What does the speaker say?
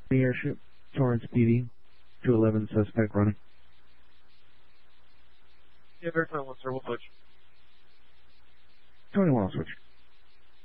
The airship, Torrance PD, 211 suspect running. Yeah, verify one, sir. We'll switch. 21 will switch.